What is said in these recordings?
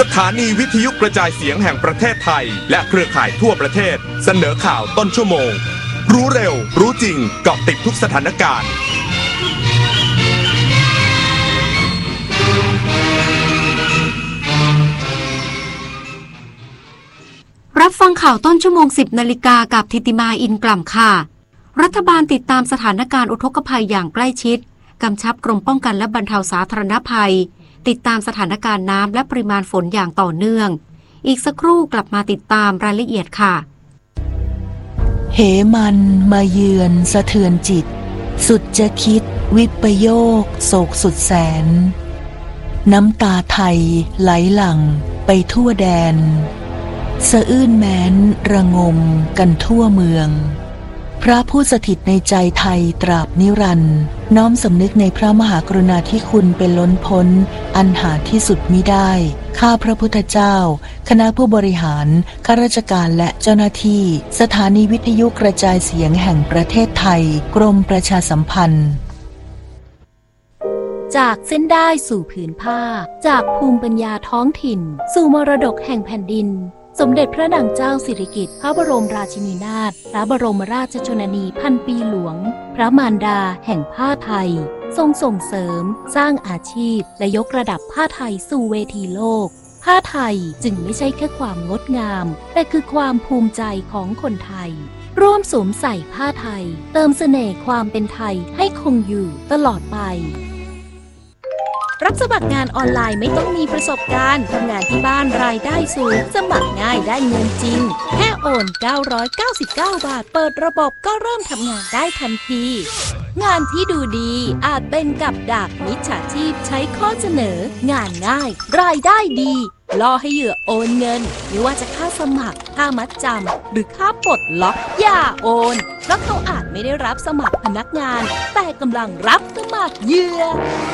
สถานีวิทยุกระจายเสียงแห่งประเทศไทยและเครือข่ายทั่วประเทศเสนอข่าวต้นชั่วโมงรู้เร็วรู้จริงเกาะติดทุกสถานการณ์รับฟังข่าวต้นชั่วโมง 10 นาฬิกากับธิติมาอินกล่ำค่ะรัฐบาลติดตามสถานการณ์อุทกภัยอย่างใกล้ชิดกำชับกรมป้องกันและบรรเทาสาธารณภัยติดตามสถานการณ์น้ำและปริมาณฝนอย่างต่อเนื่องอีกสักครู่กลับมาติดตามรายละเอียดค่ะเหมันมาเยือนสะเทือนจิตสุดจะคิดวิปโยคโศกสุดแสนน้ำตาไทยไหลหลั่งไปทั่วแดนสะอื้นแม้นระงมกันทั่วเมืองพระผู้สถิตในใจไทยตราบนิรันดร์น้อมสำนึกในพระมหากรุณาธิคุณเป็นล้นพ้นอันหาที่สุดมิได้ข้าพระพุทธเจ้าคณะผู้บริหารข้าราชการและเจ้าหน้าที่สถานีวิทยุกระจายเสียงแห่งประเทศไทยกรมประชาสัมพันธ์จากเส้นได้สู่ผืนผ้าจากภูมิปัญญาท้องถิ่นสู่มรดกแห่งแผ่นดินสมเด็จพระนางเจ้าสิริกิติ์พระบรมราชินีนาถพระบรมราชชนนีพันปีหลวงพระมารดาแห่งผ้าไทยทรงส่งเสริมสร้างอาชีพและยกระดับผ้าไทยสู่เวทีโลกผ้าไทยจึงไม่ใช่แค่ความงดงามแต่คือความภูมิใจของคนไทยร่วมสวมใส่ผ้าไทยเติมเสน่ห์ความเป็นไทยให้คงอยู่ตลอดไปรับสมัครงานออนไลน์ไม่ต้องมีประสบการณ์ทำงานที่บ้านรายได้สูงสมัครง่ายได้เงินจริงแค่โอน999 บาทเปิดระบบก็เริ่มทำงานได้ทันทีงานที่ดูดีอาจเป็นกับดักมิจฉาชีพใช้ข้อเสนองานง่ายรายได้ดีล่อให้เหยื่อโอนเงินไม่ว่าจะค่าสมัครค่ามัดจำหรือค่าปลดล็อกอย่าโอนเพราะเขาอาจไม่ได้รับสมัครพนักงานแต่กำลังรับสมัครเหยื่อ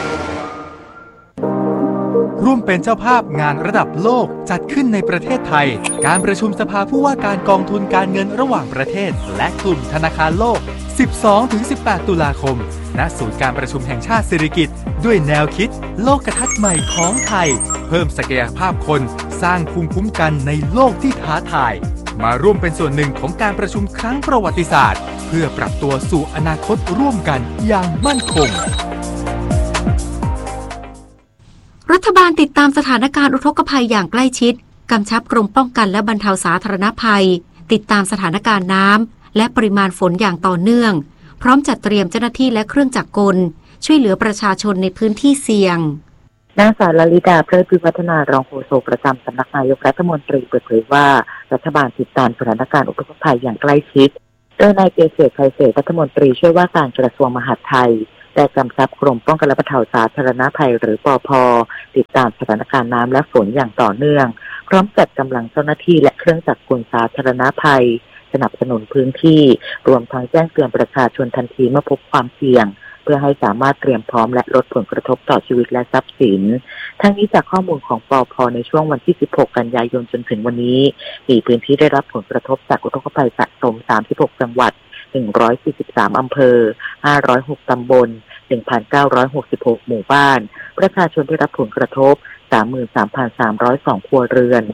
ร่วมเป็นเจ้าภาพงานระดับโลกจัดขึ้นในประเทศไทยการประชุมสภาผู้ว่าการกองทุนการเงินระหว่างประเทศและกลุ่มธนาคารโลก 12-18 ตุลาคมณศูนย์การประชุมแห่งชาติสิริกิติ์ด้วยแนวคิดโลกทัศน์ใหม่ของไทยเพิ่มศักยภาพคนสร้างภูมิคุ้มกันในโลกที่ท้าทายมาร่วมเป็นส่วนหนึ่งของการประชุมครั้งประวัติศาสตร์เพื่อปรับตัวสู่อนาคตร่วมกันอย่างมั่นคงรัฐบาลติดตามสถานการณ์อุทกภัยอย่างใกล้ชิดกำชับกรมป้องกันและบรรเทาสาธารณภัยติดตามสถานการณ์น้ำและปริมาณฝนอย่างต่อเนื่องพร้อมจัดเตรียมเจ้าหน้าที่และเครื่องจักรกลช่วยเหลือประชาชนในพื้นที่เสี่ยงนางสาวลลิดาเพลิดพิพัฒนารองโฆษกประจำสำนักนายกรัฐมนตรีเปิดเผยว่ารัฐบาลติดตามสถานการณ์อุทกภัยอย่างใกล้ชิดโดยนายเกษตร ไพศาลรัฐมนตรีช่วยว่าการกระทรวงมหาดไทยได้กำชับกรมป้องกันและบรรเทาสาธารณภัยหรือปภ.ติดตามสถานการณ์น้ำและฝนอย่างต่อเนื่องพร้อมจัดกำลังเจ้าหน้าที่และเครื่องจักรกลสาธารณภัยสนับสนุนพื้นที่รวมทั้งแจ้งเตือนประชาชนทันทีเมื่อพบความเสี่ยงเพื่อให้สามารถเตรียมพร้อมและลดผลกระทบต่อชีวิตและทรัพย์สินทั้งนี้จากข้อมูลของปภ.ในช่วงวันที่ 16 กันยายนจนถึงวันนี้มีพื้นที่ได้รับผลกระทบจากอุทกภัยสะสม 36 จังหวัด 143 อำเภอ 506 ตำบล1,966 หมู่บ้านประชาชนได้รับผลกระทบ 33,302 ครัวเรือน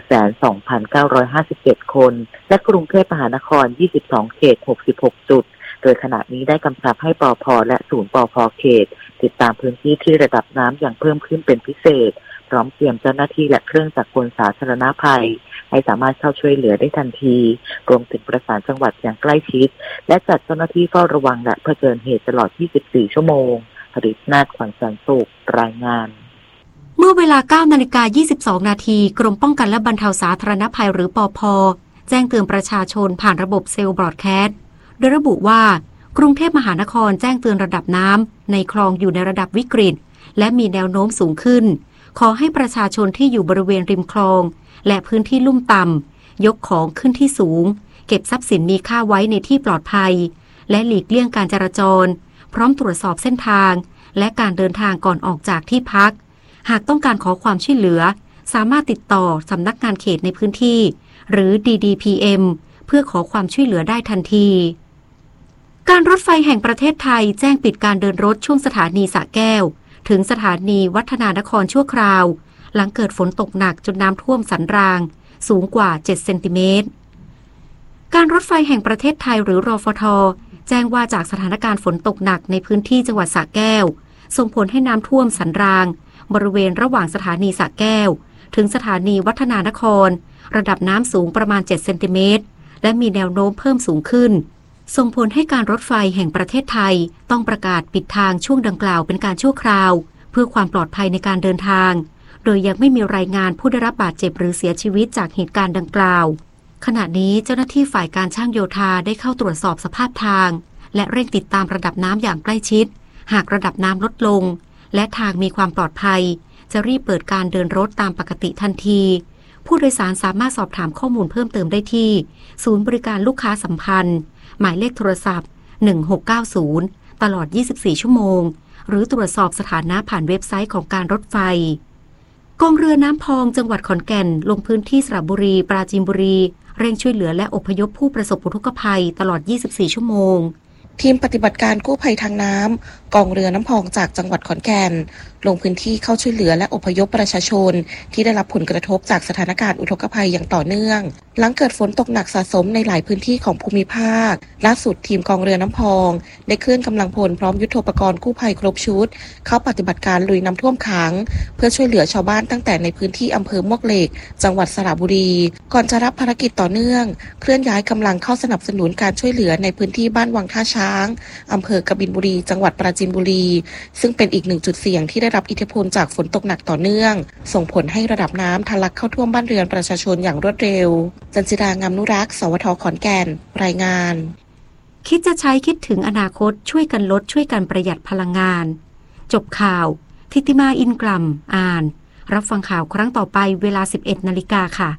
12,957 คนและกรุงเทพมหานคร 22 เขต 66 จุดโดยขณะนี้ได้กำชับให้ปภ.และศูนย์ปภ.เขตติดตามพื้นที่ที่ระดับน้ำอย่างเพิ่มขึ้นเป็นพิเศษพร้อมเตรียมเจ้าหน้าที่และเครื่องจักรกลสาธารณภัยให้สามารถเข้าช่วยเหลือได้ทันทีรวมถึงประสานจังหวัดอย่างใกล้ชิดและจัดเจ้าหน้าที่เฝ้าระวังและเผชิญเหตุตลอด 24 ชั่วโมงผลิตนาฏขวัญแสนสุขรายงานเมื่อเวลา 9:22 นาทีกรมป้องกันและบรรเทาสาธารณภัยหรือปภ.แจ้งเตือนประชาชนผ่านระบบเซลล์บรอดแคสต์โดยระบุว่ากรุงเทพมหานครแจ้งเตือนระดับน้ำในคลองอยู่ในระดับวิกฤตและมีแนวโน้มสูงขึ้นขอให้ประชาชนที่อยู่บริเวณริมคลองและพื้นที่ลุ่มต่ำยกของขึ้นที่สูงเก็บทรัพย์สินมีค่าไว้ในที่ปลอดภัยและหลีกเลี่ยงการจราจรพร้อมตรวจสอบเส้นทางและการเดินทางก่อนออกจากที่พักหากต้องการขอความช่วยเหลือสามารถติดต่อสำนักงานเขตในพื้นที่หรือ DDPM เพื่อขอความช่วยเหลือได้ทันทีการรถไฟแห่งประเทศไทยแจ้งปิดการเดินรถช่วงสถานีสระแก้วถึงสถานีวัฒนานครชั่วคราวหลังเกิดฝนตกหนักจนน้ำท่วมสันรางสูงกว่า7เซนติเมตรการรถไฟแห่งประเทศไทยหรือรฟท.แจ้งว่าจากสถานการณ์ฝนตกหนักในพื้นที่จังหวัดสระแก้วส่งผลให้น้ำท่วมสันรางบริเวณระหว่างสถานีสระแก้วถึงสถานีวัฒนานครระดับน้ำสูงประมาณ7เซนติเมตรและมีแนวโน้มเพิ่มสูงขึ้นส่งผลให้การรถไฟแห่งประเทศไทยต้องประกาศปิดทางช่วงดังกล่าวเป็นการชั่วคราวเพื่อความปลอดภัยในการเดินทางโดยยังไม่มีรายงานผู้ได้รับบาดเจ็บหรือเสียชีวิตจากเหตุการณ์ดังกล่าวขณะนี้เจ้าหน้าที่ฝ่ายการช่างโยธาได้เข้าตรวจสอบสภาพทางและเร่งติดตามระดับน้ำอย่างใกล้ชิดหากระดับน้ำลดลงและทางมีความปลอดภัยจะรีบเปิดการเดินรถตามปกติทันทีผู้โดยสารสามารถสอบถามข้อมูลเพิ่มเติมได้ที่ศูนย์บริการลูกค้าสัมพันธ์หมายเลขโทรศัพท์1690ตลอด24ชั่วโมงหรือตรวจสอบสถานะผ่านเว็บไซต์ของการรถไฟกองเรือน้ำพองจังหวัดขอนแก่นลงพื้นที่สระบุรีปราจีนบุรีเร่งช่วยเหลือและอพยพผู้ประสบอุทกภัยตลอด24ชั่วโมงทีมปฏิบัติการกู้ภัยทางน้ำกองเรือน้ำพองจากจังหวัดขอนแก่นลงพื้นที่เข้าช่วยเหลือและอพยพประชาชนที่ได้รับผลกระทบจากสถานการณ์อุทกภัยอย่างต่อเนื่องหลังเกิดฝนตกหนักสะสมในหลายพื้นที่ของภูมิภาคล่าสุดทีมกองเรือน้ำพองได้เคลื่อนกำลังพลพร้อมยุทโธปกรณ์กู้ภัยครบชุดเข้าปฏิบัติการลุยน้ำท่วมขังเพื่อช่วยเหลือชาวบ้านตั้งแต่ในพื้นที่อำเภอมวกเหล็กจังหวัดสระบุรีก่อนจะรับภารกิจต่อเนื่องเคลื่อนย้ายกำลังเข้าสนับสนุนการช่วยเหลือในพื้นที่บ้านวังท่าช้างอำเภอกบินบุรีจังหวัดปราจีนบุรีซึ่งเป็นอีกหนึ่งจุดเสี่ยงที่ได้รับอิทธิพลจากฝนตกหนักต่อเนื่องส่งผลให้ระดับน้ำทะลักเข้าท่วมบ้านเรือนประชาชนอย่างรวดเร็วจันจิรางามนุรักษ์สวทขอนแก่นรายงานคิดจะใช้คิดถึงอนาคตช่วยกันลดช่วยกันประหยัดพลังงานจบข่าวทิติมาอินกลัมอ่านรับฟังข่าวครั้งต่อไปเวลา 11:00 น.ค่ะ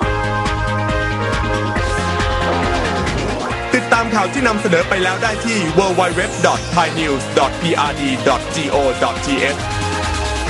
ติดตามข่าวที่นำเสนอไปแล้วได้ที่ www.thainews.prd.go.th